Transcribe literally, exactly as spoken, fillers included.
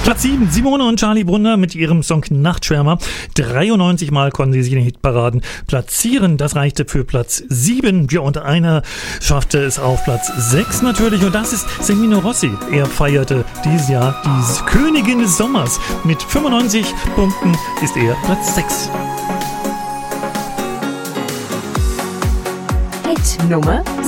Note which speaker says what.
Speaker 1: Platz sieben, Simone und Charlie Brunner mit ihrem Song Nachtschwärmer. dreiundneunzig Mal konnten sie sich in den Hitparaden platzieren. Das reichte für Platz sieben. Ja, und einer schaffte es auf Platz sechs natürlich. Und das ist Semino Rossi. Er feierte dieses Jahr die Königin des Sommers. Mit fünfundneunzig Punkten ist er Platz sechs.
Speaker 2: Hit Nummer